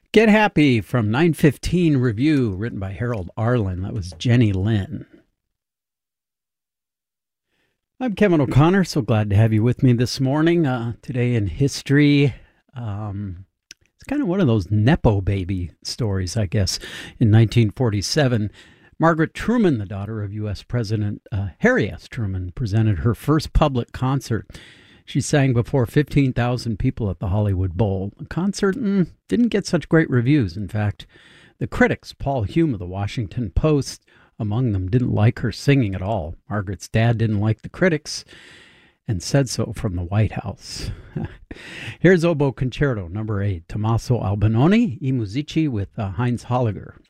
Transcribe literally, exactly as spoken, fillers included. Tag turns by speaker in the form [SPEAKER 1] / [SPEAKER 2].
[SPEAKER 1] Get Happy from nine fifteen Review, written by Harold Arlen. That was Jenny Lynn. I'm Kevin O'Connor, so glad to have you with me this morning. Uh, today in history, um, it's kind of one of those Nepo baby stories, I guess. In nineteen forty-seven, Margaret Truman, the daughter of U S President uh, Harry S. Truman, presented her first public concert. She sang before fifteen thousand people at the Hollywood Bowl. The concert mm, didn't get such great reviews. In fact, the critics, Paul Hume of the Washington Post, among them, didn't like her singing at all. Margaret's dad didn't like the critics and said so from the White House. Here's Oboe Concerto, number eight, Tommaso Albinoni, I Musici with uh, Heinz Holliger.